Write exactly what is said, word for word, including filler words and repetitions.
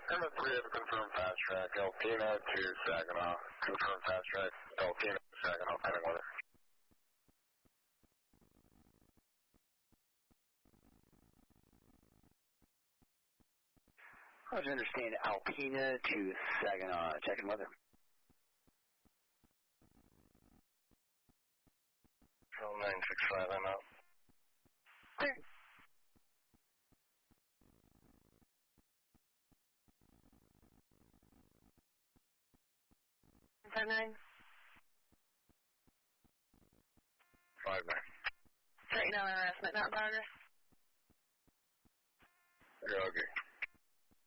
Number three, have confirmed fast track, Alpena to Saginaw. Confirmed fast track, Alpena to Saginaw, pending weather. I was understand Alpena to Saginaw, checking weather. nine six five, I'm out. Okay. Five nine. Five nine. Right now, our estimate, not progress. Yeah, okay.